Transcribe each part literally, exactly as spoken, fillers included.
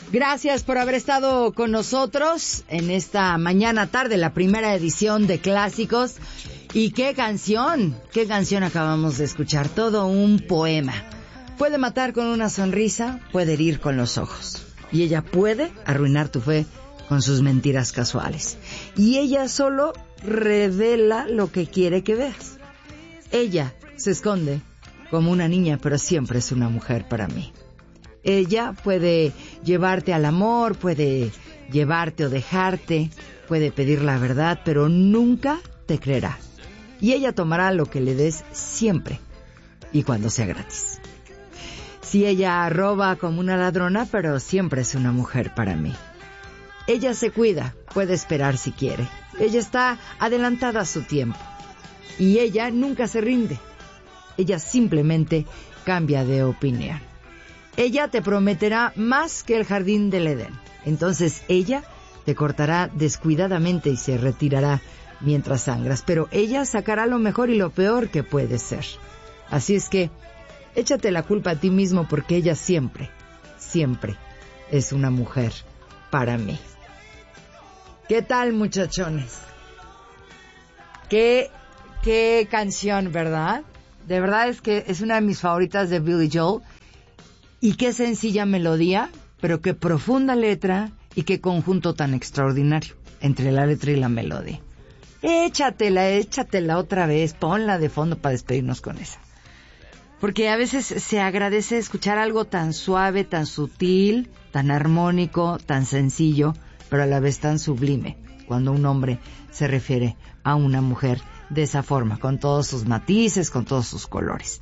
Gracias por haber estado con nosotros en esta mañana tarde, la primera edición de Clásicos. Y qué canción, qué canción acabamos de escuchar, todo un poema. Puede matar con una sonrisa, puede herir con los ojos. Y ella puede arruinar tu fe con sus mentiras casuales. Y ella solo revela lo que quiere que veas. Ella se esconde como una niña, pero siempre es una mujer para mí. Ella puede llevarte al amor, puede llevarte o dejarte, puede pedir la verdad, pero nunca te creerá. Y ella tomará lo que le des siempre y cuando sea gratis. Si ella roba como una ladrona, pero siempre es una mujer para mí. Ella se cuida, puede esperar si quiere. Ella está adelantada a su tiempo. Y ella nunca se rinde. Ella simplemente cambia de opinión. Ella te prometerá más que el jardín del Edén. Entonces ella te cortará descuidadamente y se retirará mientras sangras. Pero ella sacará lo mejor y lo peor que puede ser. Así es que échate la culpa a ti mismo porque ella siempre, siempre es una mujer para mí. ¿Qué tal, muchachones? Qué, qué canción, ¿verdad? De verdad es que es una de mis favoritas de Billy Joel. Y qué sencilla melodía, pero qué profunda letra y qué conjunto tan extraordinario entre la letra y la melodía. Échatela, échatela otra vez, ponla de fondo para despedirnos con esa. Porque a veces se agradece escuchar algo tan suave, tan sutil, tan armónico, tan sencillo, pero a la vez tan sublime, cuando un hombre se refiere a una mujer de esa forma, con todos sus matices, con todos sus colores.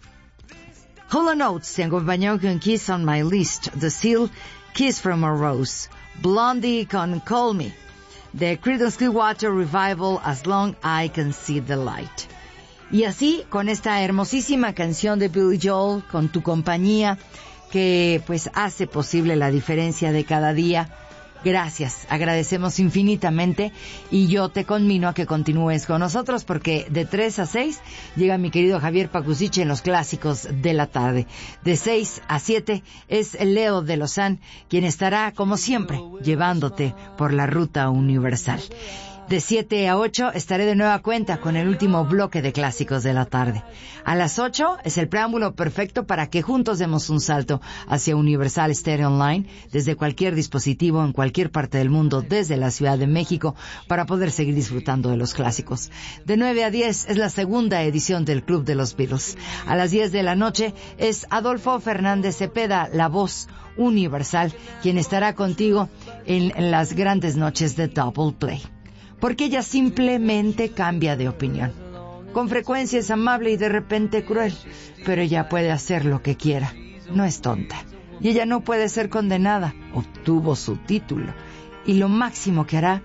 Hall and Oates se acompañó con Kiss on My List, The Seal, Kiss from a Rose, Blondie con Call Me, The Creedence Clearwater Revival, As Long I Can See the Light. Y así, con esta hermosísima canción de Billy Joel, con tu compañía, que pues hace posible la diferencia de cada día. Gracias, agradecemos infinitamente y yo te conmino a que continúes con nosotros porque de tres a seis llega mi querido Javier Pacusiche en los Clásicos de la Tarde. De seis a siete es Leo de Lozán quien estará, como siempre, llevándote por la ruta universal. De siete a ocho estaré de nueva cuenta con el último bloque de Clásicos de la Tarde. A las ocho es el preámbulo perfecto para que juntos demos un salto hacia Universal Stereo Online desde cualquier dispositivo en cualquier parte del mundo, desde la Ciudad de México, para poder seguir disfrutando de los clásicos. De nueve a diez es la segunda edición del Club de los Beatles. A las diez de la noche es Adolfo Fernández Cepeda, la voz universal, quien estará contigo en, en las grandes noches de Double Play. Porque ella simplemente cambia de opinión. Con frecuencia es amable y de repente cruel, pero ella puede hacer lo que quiera. No es tonta. Y ella no puede ser condenada. Obtuvo su título. Y lo máximo que hará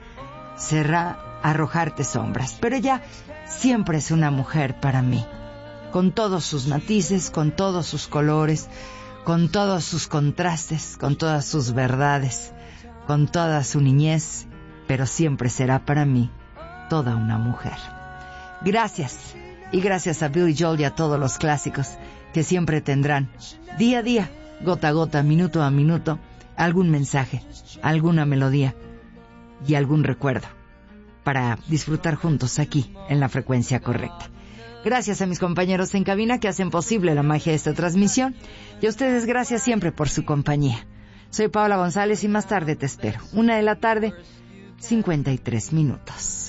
será arrojarte sombras. Pero ella siempre es una mujer para mí. Con todos sus matices, con todos sus colores, con todos sus contrastes, con todas sus verdades, con toda su niñez, pero siempre será para mí toda una mujer. Gracias, y gracias a Billy Joel y a todos los clásicos que siempre tendrán, día a día, gota a gota, minuto a minuto, algún mensaje, alguna melodía y algún recuerdo para disfrutar juntos aquí en la frecuencia correcta. Gracias a mis compañeros en cabina que hacen posible la magia de esta transmisión y a ustedes gracias siempre por su compañía. Soy Paola González y más tarde te espero. Una de la tarde, cincuenta y tres minutos.